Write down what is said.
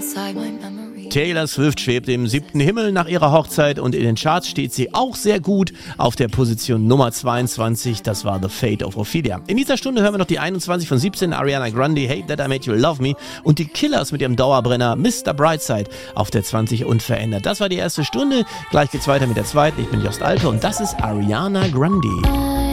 Taylor Swift schwebt im 7. Himmel nach ihrer Hochzeit und in den Charts steht sie auch sehr gut auf der Position Nummer 22. Das war The Fate of Ophelia. In dieser Stunde hören wir noch die 21 von 17, Ariana Grande, Hate That I Made You Love Me, und die Killers mit ihrem Dauerbrenner Mr. Brightside auf der 20 unverändert. Das war die erste Stunde. Gleich geht's weiter mit der zweiten. Ich bin Jost Alpe und das ist Ariana Grande.